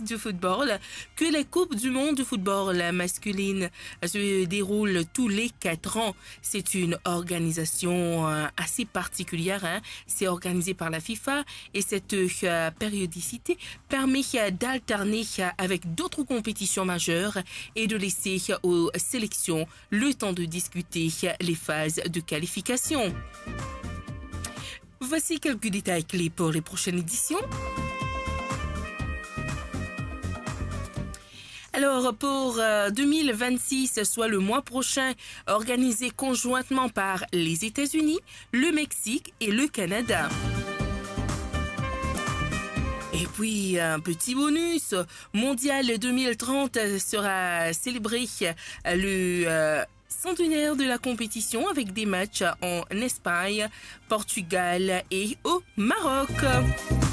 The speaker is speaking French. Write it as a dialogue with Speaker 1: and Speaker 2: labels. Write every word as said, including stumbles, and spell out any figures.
Speaker 1: phases de football que les Coupes du monde de football masculine se déroulent tous les quatre ans. C'est une organisation assez particulière. Hein? C'est organisé par la FIFA et cette euh, périodicité permet d'alterner avec d'autres compétitions majeures et de laisser aux sélections le temps de discuter les phases de qualification. Voici quelques détails clés pour les prochaines éditions. Alors, pour euh, deux mille vingt-six, soit le mois prochain, organisé conjointement par les États-Unis, le Mexique et le Canada. Et puis, un petit bonus, Mondial deux mille trente sera célébré le euh, centenaire de la compétition avec des matchs en Espagne, Portugal et au Maroc.